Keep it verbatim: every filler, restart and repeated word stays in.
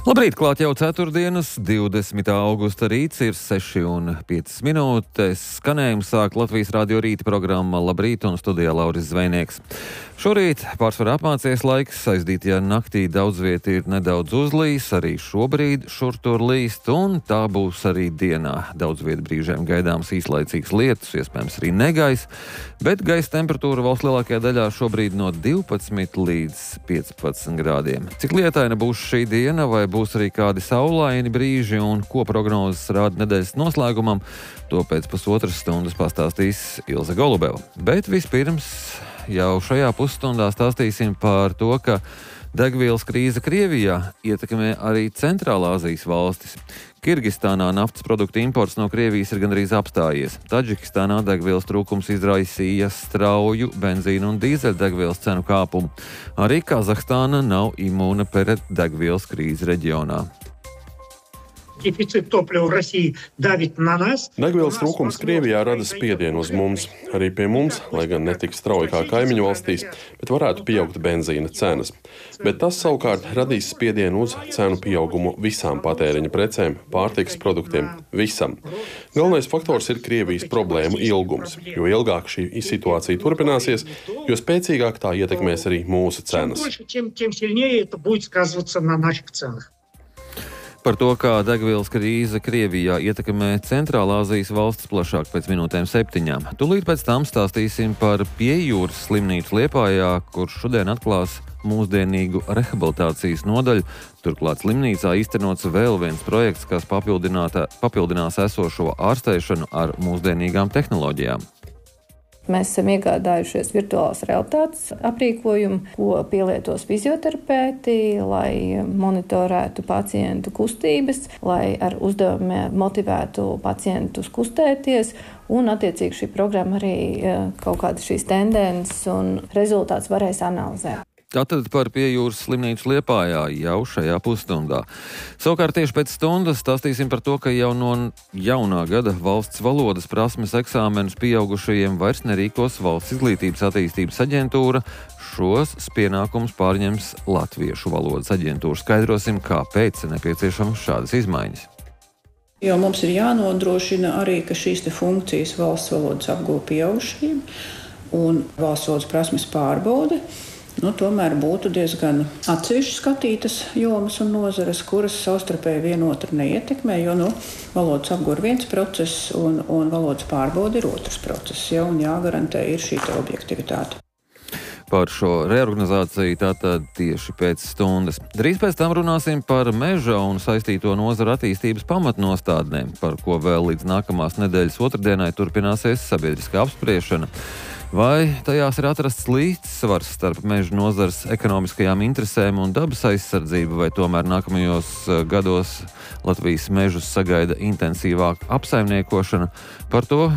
Labrīt, klāt jau ceturtdienas, divdesmitā augusta rīts, ir seši un piecas minūtes. Skanējumu sāk Latvijas radio rīta programma Labrīt un studijā Lauris Zvejnieks. Šorīt pārsvarā apmācies laiks, aizdītajā naktī daudz vieta ir nedaudz uzlīs, arī šobrīd šur tur līst, un tā būs arī dienā. Daudz vieta brīžiem gaidāms īslaicīgs lietus, iespējams arī negais, bet gaisa temperatūra valsts lielākajā daļā šobrīd no divpadsmit līdz piecpadsmit grādiem. Cik lietaina būs šī diena, vai būs arī kādi saulaini brīži un ko prognozes rāda nedēļas noslēgumam, to pēc pusotras stundas pastāstīs Ilze Golubeva. Bet vispirms jau šajā pusstundā stāstīsim par to, ka degvielas krīze Krievijā ietekmē arī Centrālā Azijas valstis. Kirgistānā naftas produktu imports no Krievijas ir gandrīz apstājies. Tadžikistānā degvielas trūkums izraisīja strauju benzīnu un dīzeļdegvielas cenu kāpumu. Arī Kazahstāna nav imūna pret degvielas krīzi reģionā. Degvielas trūkums Krievijā rada spiedienu uz mums. Arī pie mums, lai gan ne tik strauji kā kaimiņu valstīs, bet varētu pieaugt benzīna cenas. Bet tas savukārt radīs spiedienu uz cenu pieaugumu visām patēriņa precēm, pārtikas produktiem, visam. Galvenais faktors ir Krievijas problēmu ilgums, jo ilgāk šī situācija turpināsies, jo spēcīgāk tā ietekmēs arī mūsu cenas. Par to, kā degvielas krīze Krievijā ietekmē Centrālā Azijas valstis, plašāk pēc minūtēm septiņām. Tūlīt pēc tam stāstīsim par Piejūras slimnīcu Liepājā, kur šodien atklās mūsdienīgu rehabilitācijas nodaļu. Turklāt slimnīcā īstenots vēl viens projekts, kas papildinās esošo ārstēšanu ar mūsdienīgām tehnoloģijām. Mēs esam iegādājušies virtuālās realitātes aprīkojumu, ko pielietos fizioterapeiti, lai monitorētu pacientu kustības, lai ar uzdevumiem motivētu pacientus kustēties, un attiecīgi šī programma arī kaut kādas šīs tendences un rezultāts varēs analizēt. Tātad par Piejūras slimnīcu Liepājā jau šajā pusstundā. Savukārt tieši pēc stundas stāstīsim par to, ka jau no jaunā gada valsts valodas prasmes eksāmenus pieaugušajiem vairs nerīkos Valsts izglītības attīstības aģentūra. Šos pienākumus pārņems Latviešu valodas aģentūra. Skaidrosim, kāpēc nepieciešamas šādas izmaiņas. Jo mums ir jānodrošina arī, ka šīs te funkcijas valsts valodas apgūve pieaugušajiem un valsts valodas prasmes pārbaude, Nu, tomēr būtu diezgan atsevišķi skatītas jomas un nozares, kuras savstarpēji vienotru neietekmē, jo nu, valodas apgūve ir viens process un, un valodas pārbaude ir otrs process, ja, un jāgarantē ir šī objektivitāte. Par šo reorganizāciju tātad tieši pēc stundas. Drīz pēc tam runāsim par meža un saistīto nozaru attīstības pamatnostādnēm, par ko vēl līdz nākamās nedēļas otrdienai turpināsies sabiedriskā apspriešana. Vai tajās ir atrasts līdzsvars starp meža nozares ekonomiskajām interesēm un dabas aizsardzību, vai tomēr nākamajos gados Latvijas mežus sagaida intensīvāka apsaimniekošana? Par to